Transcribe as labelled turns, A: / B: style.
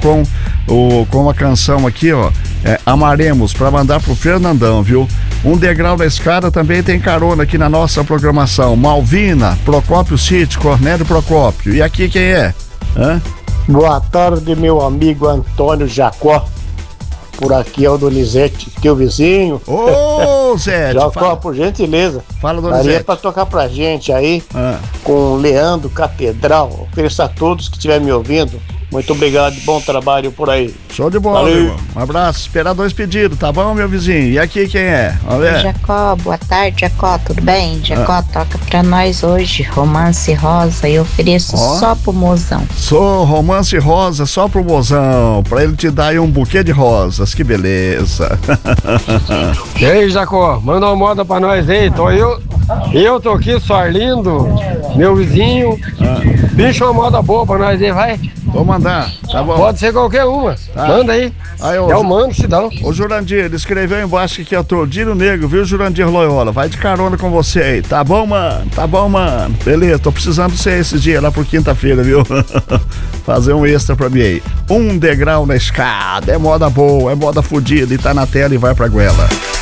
A: com a canção aqui, ó, Amaremos, pra mandar pro Fernandão, viu? Um degrau da escada também tem carona aqui na nossa programação. Malvina, Procópio City, Cornélio Procópio. E aqui quem é?
B: Boa tarde, meu amigo Antônio Jacó. Por aqui é o Donizete, teu vizinho.
A: Ô, Zé!
B: Jacó, por gentileza.
A: Fala, Donizete.
B: Daria pra tocar pra gente aí com Leandro Catedral. Ofereço a todos que estiverem me ouvindo. Muito obrigado, bom trabalho por aí.
A: Show de bola, meu irmão. Um abraço, esperar 2 pedidos, tá bom, meu vizinho? E aqui quem é? Vamos ver.
C: Jacó, boa tarde, Jacó, tudo bem? Jacó, toca pra nós hoje, Romance Rosa, e ofereço só pro mozão.
A: Sou Romance Rosa só pro mozão, pra ele te dar aí um buquê de rosas, que beleza.
D: E aí, Jacó, manda uma moda pra nós aí, eu tô aqui, sou Arlindo, meu vizinho, bicho, uma moda boa pra nós aí, vai?
A: Vou mandar, tá bom.
D: Pode ser qualquer uma, manda aí. Eu mando, se dá.
A: Ô Jurandir, ele escreveu embaixo que é o Tordino Negro, viu, Jurandir Loyola? Vai de carona com você aí, tá bom, mano? Tá bom, mano? Beleza, tô precisando de você esses dias lá por quinta-feira, viu? Fazer um extra pra mim aí. Um degrau na escada, é moda boa, é moda fodida e tá na tela e vai pra goela.